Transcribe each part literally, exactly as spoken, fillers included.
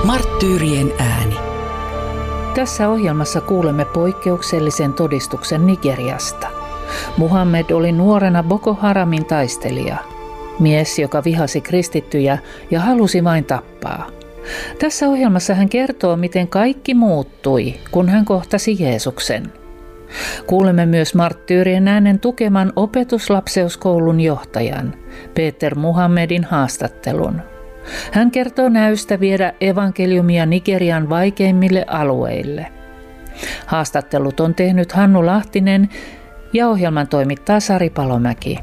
Marttyyrien ääni. Tässä ohjelmassa kuulemme poikkeuksellisen todistuksen Nigeriasta. Muhammed oli nuorena Boko Haramin taistelija. Mies, joka vihasi kristittyjä ja halusi vain tappaa. Tässä ohjelmassa hän kertoo, miten kaikki muuttui, kun hän kohtasi Jeesuksen. Kuulemme myös Marttyyrien äänen tukeman opetuslapseuskoulun johtajan, Peter Muhammedin haastattelun. Hän kertoo näystä viedä evankeliumia Nigerian vaikeimmille alueille. Haastattelut on tehnyt Hannu Lahtinen ja ohjelman toimittaa Sari Palomäki.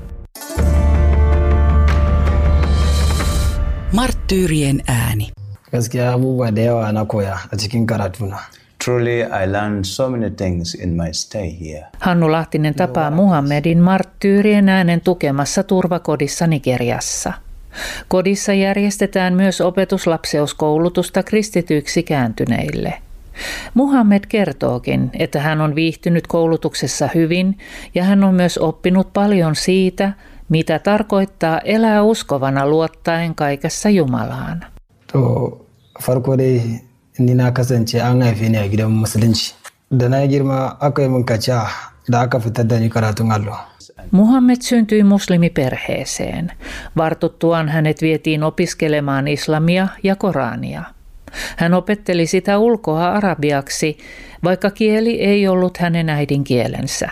Marttyyrien ääni. Gaskiya abubuwa da yawa na koya a cikin karatuna. Truly, I learned so many things in my stay here. Hannu Lahtinen tapaa Muhammedin Marttyyrien äänen tukemassa turvakodissa Nigeriassa. Kodissa järjestetään myös opetuslapseuskoulutusta kristityiksi kääntyneille. Muhammed kertookin, että hän on viihtynyt koulutuksessa hyvin ja hän on myös oppinut paljon siitä, mitä tarkoittaa elää uskovana luottaen kaikessa Jumalaan. To farko dai ni na kasance an haife ni a gidan musulunci. Da na girma aka yi min kaciya da aka fitar da ni karatun allo. Muhammed syntyi muslimiperheeseen. Vartuttuaan hänet vietiin opiskelemaan islamia ja Korania. Hän opetteli sitä ulkoa arabiaksi, vaikka kieli ei ollut hänen äidinkielensä.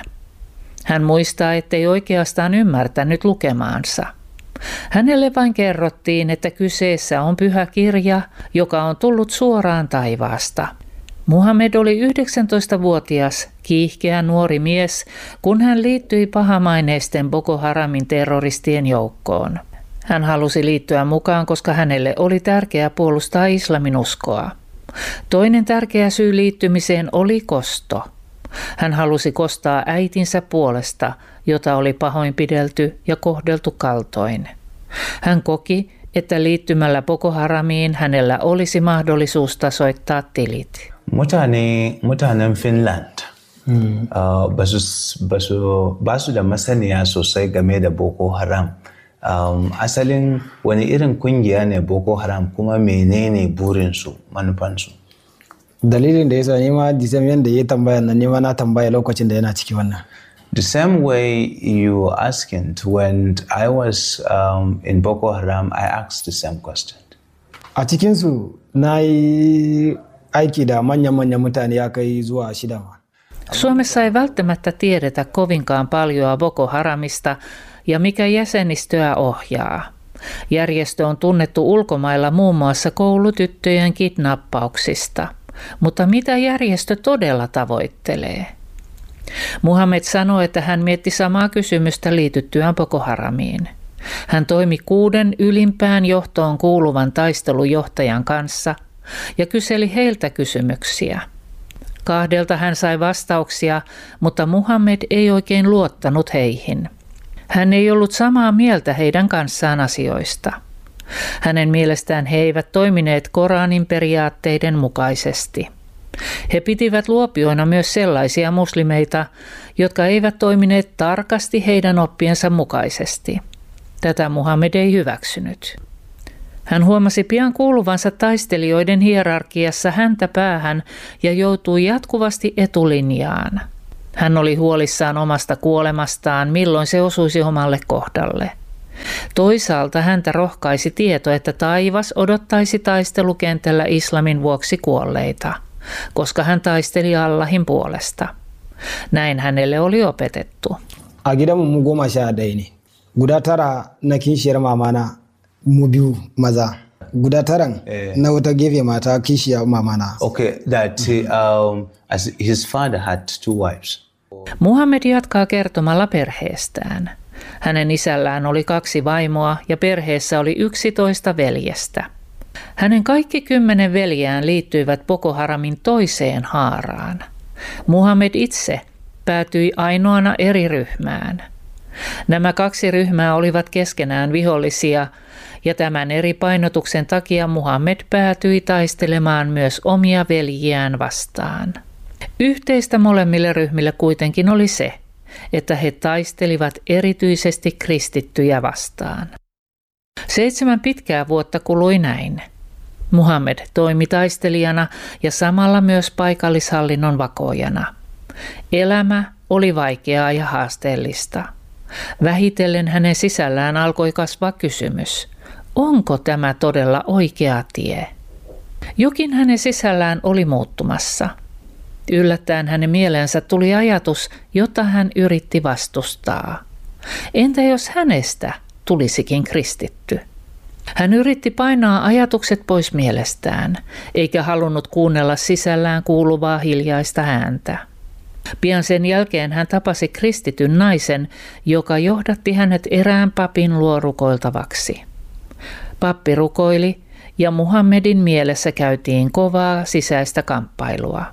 Hän muistaa, ettei oikeastaan ymmärtänyt lukemaansa. Hänelle vain kerrottiin, että kyseessä on pyhä kirja, joka on tullut suoraan taivaasta. Muhammed oli yhdeksäntoistavuotias, kiihkeä nuori mies, kun hän liittyi pahamaineisten Boko Haramin terroristien joukkoon. Hän halusi liittyä mukaan, koska hänelle oli tärkeää puolustaa islamin uskoa. Toinen tärkeä syy liittymiseen oli kosto. Hän halusi kostaa äitinsä puolesta, jota oli pahoinpidelty ja kohdeltu kaltoin. Hän koki, että liittymällä Boko Haramiin hänellä olisi mahdollisuus tasoittaa tilit. Mutane, mutanen Finland Hmm. uh, basu, basu, basu da masaniya sosai game da Boko Haram. Um, asalin wani irin kungiya ne Boko Haram kuma menene burinsu, manufansu? Dalilin da yasa ni ma disam yanda ya tambaya nan ni ma na tambaya lokacin da yana ciki wannan. The same way you asking when I was um, in Boko Haram, I asked the same question. A cikin su na yi aiki da manyan-manyan mutane ya kai zuwa shida ma. Suomessa ei välttämättä tiedetä kovinkaan paljoa Boko Haramista ja mikä jäsenistöä ohjaa. Järjestö on tunnettu ulkomailla muun muassa koulutyttöjen kidnappauksista. Mutta mitä järjestö todella tavoittelee? Muhammed sanoi, että hän mietti samaa kysymystä liityttyään Boko Haramiin. Hän toimi kuuden ylimpään johtoon kuuluvan taistelujohtajan kanssa ja kyseli heiltä kysymyksiä. Kahdelta hän sai vastauksia, mutta Muhammed ei oikein luottanut heihin. Hän ei ollut samaa mieltä heidän kanssaan asioista. Hänen mielestään he eivät toimineet Koranin periaatteiden mukaisesti. He pitivät luopioina myös sellaisia muslimeita, jotka eivät toimineet tarkasti heidän oppiensa mukaisesti. Tätä Muhammed ei hyväksynyt. Hän huomasi pian kuuluvansa taistelijoiden hierarkiassa häntä päähän ja joutui jatkuvasti etulinjaan. Hän oli huolissaan omasta kuolemastaan, milloin se osuisi omalle kohdalle. Toisaalta häntä rohkaisi tieto, että taivas odottaisi taistelukentällä islamin vuoksi kuolleita, koska hän taisteli Allahin puolesta. Näin hänelle oli opetettu. A gidanmu mu goma sha ɗaya ne. Guda tara na kishiyar mamana mu biyu maza. Guda taran Eh. na wata gefe mata kishiyar mamana. Okay, that um, as his father had two wives. Muhammed jatkaa kertomalla perheestään. Hänen isällään oli kaksi vaimoa ja perheessä oli yksitoista veljestä. Hänen kaikki kymmenen veljään liittyivät Boko Haramin toiseen haaraan. Muhammed itse päätyi ainoana eri ryhmään. Nämä kaksi ryhmää olivat keskenään vihollisia ja tämän eri painotuksen takia Muhammed päätyi taistelemaan myös omia veljiään vastaan. Yhteistä molemmille ryhmille kuitenkin oli se, että he taistelivat erityisesti kristittyjä vastaan. Seitsemän pitkää vuotta kului näin. Muhammed toimi taistelijana ja samalla myös paikallishallinnon vakoojana. Elämä oli vaikeaa ja haasteellista. Vähitellen hänen sisällään alkoi kasvaa kysymys, onko tämä todella oikea tie? Jokin hänen sisällään oli muuttumassa. Yllättäen hänen mieleensä tuli ajatus, jota hän yritti vastustaa. Entä jos hänestä tulisikin kristitty? Hän yritti painaa ajatukset pois mielestään, eikä halunnut kuunnella sisällään kuuluvaa hiljaista ääntä. Pian sen jälkeen hän tapasi kristityn naisen, joka johdatti hänet erään papin luo rukoiltavaksi. Pappi rukoili ja Muhammedin mielessä käytiin kovaa sisäistä kamppailua.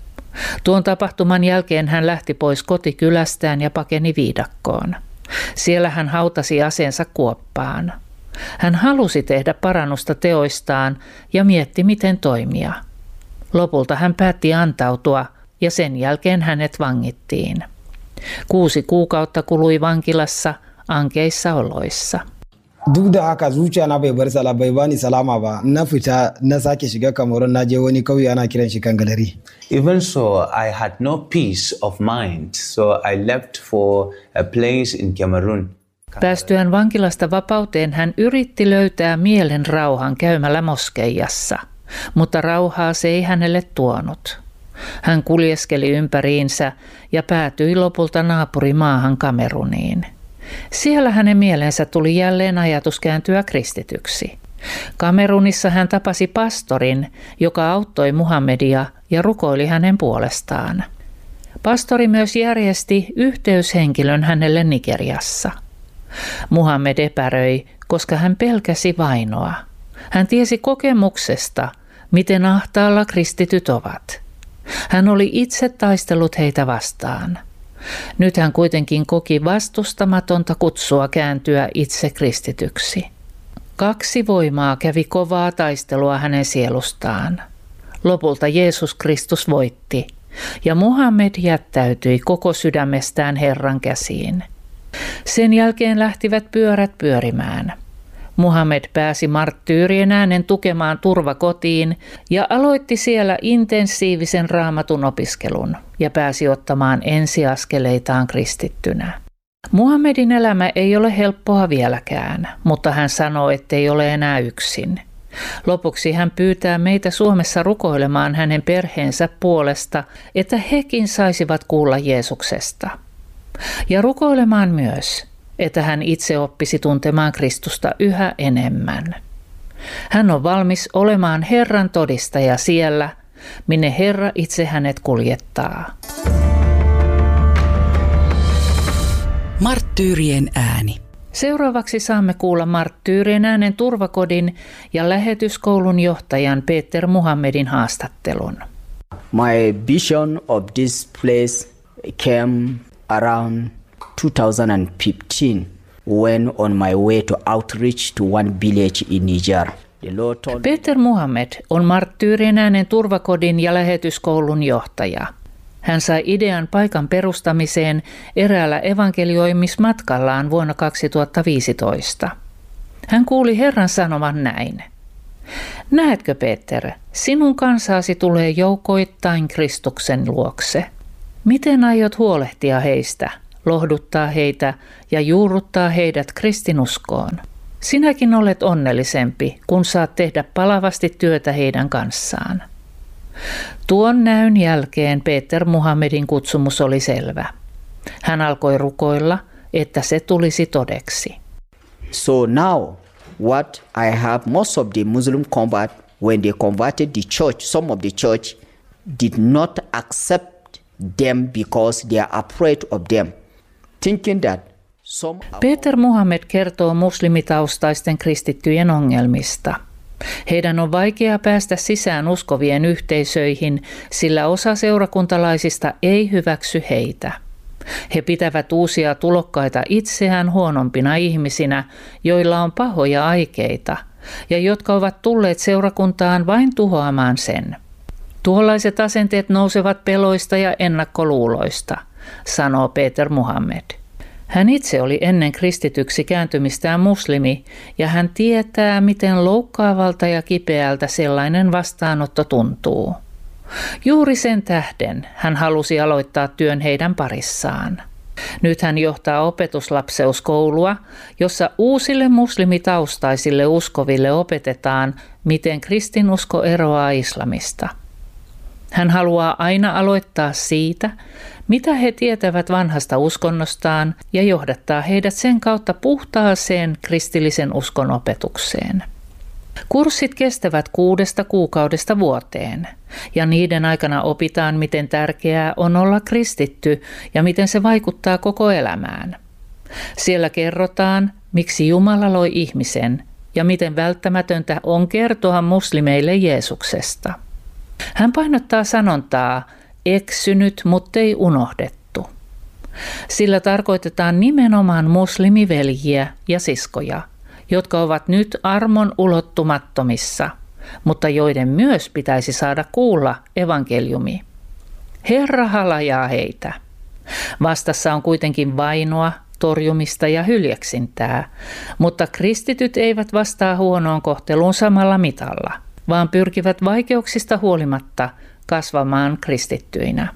Tuon tapahtuman jälkeen hän lähti pois kotikylästään ja pakeni viidakkoon. Siellä hän hautasi aseensa kuoppaan. Hän halusi tehdä parannusta teoistaan ja mietti, miten toimia. Lopulta hän päätti antautua ja sen jälkeen hänet vangittiin. Kuusi kuukautta kului vankilassa ankeissa oloissa. Duk da haka zuciya na bai bar sala bai bani salama ba, na fita na sake shiga Cameroon, na je wani kauye ana kiran shi Kangalari. Even so, I had no peace of mind, so I left for a place in Cameroon. Päästyään vankilasta vapauteen hän yritti löytää mielen rauhan käymällä moskeijassa, mutta rauhaa se ei hänelle tuonut. Hän kuljeskeli ympäriinsä ja päätyi lopulta naapurimaahan Kameruniin. Siellä hänen mieleensä tuli jälleen ajatus kääntyä kristityksi. Kamerunissa hän tapasi pastorin, joka auttoi Muhammedia ja rukoili hänen puolestaan. Pastori myös järjesti yhteyshenkilön hänelle Nigeriassa. Muhammed epäröi, koska hän pelkäsi vainoa. Hän tiesi kokemuksesta, miten ahtaalla kristityt ovat. Hän oli itse taistellut heitä vastaan. Nyt hän kuitenkin koki vastustamatonta kutsua kääntyä itse kristityksi. Kaksi voimaa kävi kovaa taistelua hänen sielustaan. Lopulta Jeesus Kristus voitti ja Muhammed jättäytyi koko sydämestään Herran käsiin. Sen jälkeen lähtivät pyörät pyörimään. Muhammed pääsi marttyyrien äänen tukemaan turvakotiin ja aloitti siellä intensiivisen raamatun opiskelun ja pääsi ottamaan ensiaskeleitaan kristittynä. Muhammedin elämä ei ole helppoa vieläkään, mutta hän sanoo, ettei ole enää yksin. Lopuksi hän pyytää meitä Suomessa rukoilemaan hänen perheensä puolesta, että hekin saisivat kuulla Jeesuksesta. Ja rukoilemaan myös, että hän itse oppisi tuntemaan Kristusta yhä enemmän. Hän on valmis olemaan Herran todistaja siellä, minne Herra itse hänet kuljettaa. Marttyyrien ääni. Seuraavaksi saamme kuulla Marttyyrien äänen turvakodin ja lähetyskoulun johtajan Peter Muhammedin haastattelun. My vision of this place came around two thousand fifteen when on my way to outreach to one village in Niger. Peter Muhammed on Marttyyrien äänen turvakodin ja lähetyskoulun johtaja. Hän sai idean paikan perustamiseen eräällä evankelioimismatkallaan vuonna kaksituhattaviisitoista. Hän kuuli Herran sanovan näin. Näetkö, Peter, sinun kansaasi tulee joukoittain Kristuksen luokse. Miten aiot huolehtia heistä, lohduttaa heitä ja juurruttaa heidät kristinuskoon? Sinäkin olet onnellisempi, kun saat tehdä palavasti työtä heidän kanssaan. Tuon näyn jälkeen Peter Muhammedin kutsumus oli selvä. Hän alkoi rukoilla, että se tulisi todeksi. So now what I have most of the Muslim convert when they converted the church, some of the church did not accept them because they are afraid of them, thinking that some... Peter Muhammed kertoo muslimitaustaisten kristittyjen ongelmista. Heidän on vaikea päästä sisään uskovien yhteisöihin, sillä osa seurakuntalaisista ei hyväksy heitä. He pitävät uusia tulokkaita itseään huonompina ihmisinä, joilla on pahoja aikeita ja jotka ovat tulleet seurakuntaan vain tuhoamaan sen. Tuollaiset asenteet nousevat peloista ja ennakkoluuloista, sanoo Peter Muhammed. Hän itse oli ennen kristityksi kääntymistään muslimi ja hän tietää, miten loukkaavalta ja kipeältä sellainen vastaanotto tuntuu. Juuri sen tähden hän halusi aloittaa työn heidän parissaan. Nyt hän johtaa opetuslapseuskoulua, jossa uusille muslimitaustaisille uskoville opetetaan, miten kristinusko eroaa islamista. Hän haluaa aina aloittaa siitä, mitä he tietävät vanhasta uskonnostaan ja johdattaa heidät sen kautta puhtaaseen kristillisen uskon opetukseen. Kurssit kestävät kuudesta kuukaudesta vuoteen ja niiden aikana opitaan, miten tärkeää on olla kristitty ja miten se vaikuttaa koko elämään. Siellä kerrotaan, miksi Jumala loi ihmisen ja miten välttämätöntä on kertoa muslimeille Jeesuksesta. Hän painottaa sanontaa eksynyt, muttei unohdettu. Sillä tarkoitetaan nimenomaan muslimiveljiä ja siskoja, jotka ovat nyt armon ulottumattomissa, mutta joiden myös pitäisi saada kuulla evankeliumi. Herra halajaa heitä. Vastassa on kuitenkin vainoa, torjumista ja hyljeksintää, mutta kristityt eivät vastaa huonoon kohteluun samalla mitalla, vaan pyrkivät vaikeuksista huolimatta kasvamaan kristittyinä.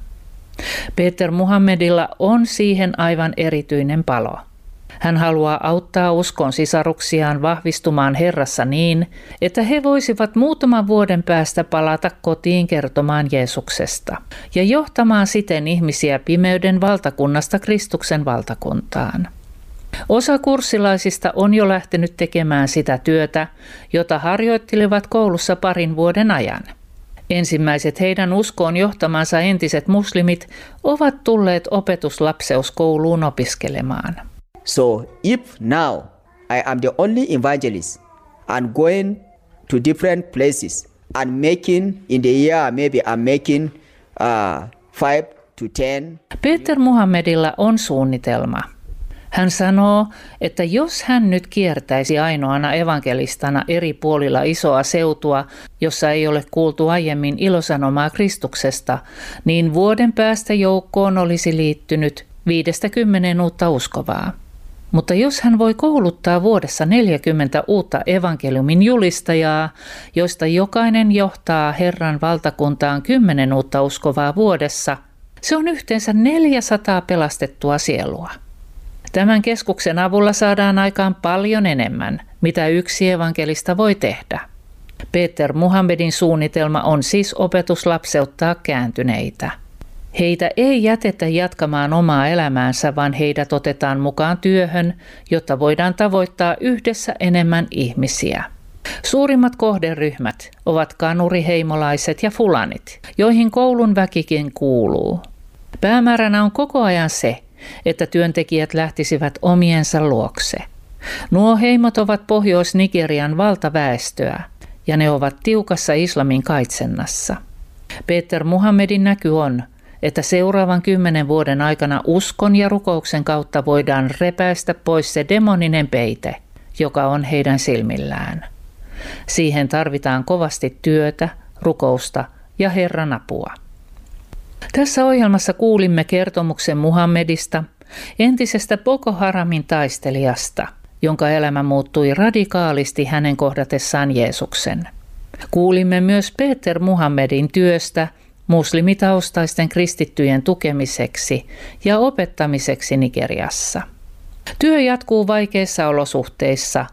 Peter Muhammedilla on siihen aivan erityinen palo. Hän haluaa auttaa uskon sisaruksiaan vahvistumaan Herrassa niin, että he voisivat muutaman vuoden päästä palata kotiin kertomaan Jeesuksesta ja johtamaan siten ihmisiä pimeyden valtakunnasta Kristuksen valtakuntaan. Osa kurssilaisista on jo lähtenyt tekemään sitä työtä, jota harjoittelivat koulussa parin vuoden ajan. Ensimmäiset heidän uskoon johtamansa entiset muslimit ovat tulleet opetuslapseuskouluun opiskelemaan. So if now I am the only evangelist and going to different places and making in the year maybe I'm making uh, five to ten. Peter Muhammedilla on suunnitelma. Hän sanoo, että jos hän nyt kiertäisi ainoana evankelistana eri puolilla isoa seutua, jossa ei ole kuultu aiemmin ilosanomaa Kristuksesta, niin vuoden päästä joukkoon olisi liittynyt viidestä kymmeneen uutta uskovaa. Mutta jos hän voi kouluttaa vuodessa neljäkymmentä uutta evankeliumin julistajaa, joista jokainen johtaa Herran valtakuntaan kymmenen uutta uskovaa vuodessa, se on yhteensä neljäsataa pelastettua sielua. Tämän keskuksen avulla saadaan aikaan paljon enemmän, mitä yksi evankelista voi tehdä. Peter Muhammedin suunnitelma on siis opetuslapseuttaa kääntyneitä. Heitä ei jätetä jatkamaan omaa elämäänsä, vaan heidät otetaan mukaan työhön, jotta voidaan tavoittaa yhdessä enemmän ihmisiä. Suurimmat kohderyhmät ovat kanuriheimolaiset ja fulanit, joihin koulun väkikin kuuluu. Päämääränä on koko ajan se, että työntekijät lähtisivät omiensa luokse. Nuo heimot ovat Pohjois-Nigerian valtaväestöä, ja ne ovat tiukassa islamin kaitsennassa. Peter Muhammedin näky on, että seuraavan kymmenen vuoden aikana uskon ja rukouksen kautta voidaan repäistä pois se demoninen peite, joka on heidän silmillään. Siihen tarvitaan kovasti työtä, rukousta ja Herran apua. Tässä ohjelmassa kuulimme kertomuksen Muhammedista, entisestä Boko Haramin taistelijasta, jonka elämä muuttui radikaalisti hänen kohdatessaan Jeesuksen. Kuulimme myös Peter Muhammedin työstä muslimitaustaisten kristittyjen tukemiseksi ja opettamiseksi Nigeriassa. Työ jatkuu vaikeissa olosuhteissa